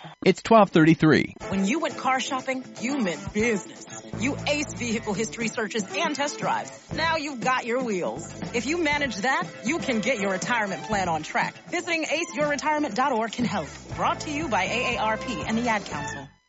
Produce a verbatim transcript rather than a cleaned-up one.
It's twelve thirty-three. When you went car shopping, you meant business. You aced vehicle history searches and test drives. Now you've got your wheels. If you manage that, you can get your retirement plan on track. Visiting ace your retirement dot org can help. Brought to you by A A R P and the Ad Council.